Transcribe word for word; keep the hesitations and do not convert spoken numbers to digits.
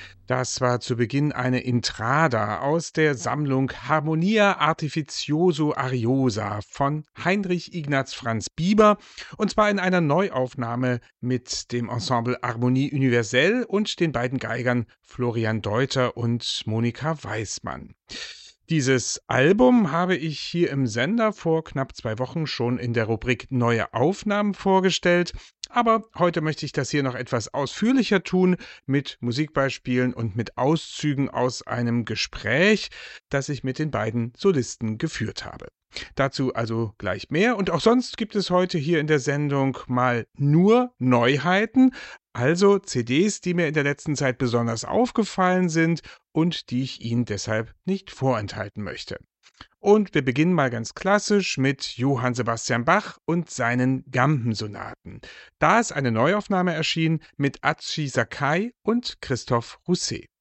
Das war zu Beginn eine Intrada aus der Sammlung Harmonia Artificioso Ariosa von Heinrich Ignaz Franz Bieber, und zwar in einer Neuaufnahme mit dem Ensemble Harmonie Universelle und den beiden Geigern Florian Deuter und Monika Weismann. Dieses Album habe ich hier im Sender vor knapp zwei Wochen schon in der Rubrik Neue Aufnahmen vorgestellt, aber heute möchte ich das hier noch etwas ausführlicher tun, mit Musikbeispielen und mit Auszügen aus einem Gespräch, das ich mit den beiden Solisten geführt habe. Dazu also gleich mehr, und auch sonst gibt es heute hier in der Sendung mal nur Neuheiten, also C Ds, die mir in der letzten Zeit besonders aufgefallen sind und die ich Ihnen deshalb nicht vorenthalten möchte. Und wir beginnen mal ganz klassisch mit Johann Sebastian Bach und seinen Gambensonaten. Da ist eine Neuaufnahme erschienen mit Atschi Sakai und Christoph Rousset.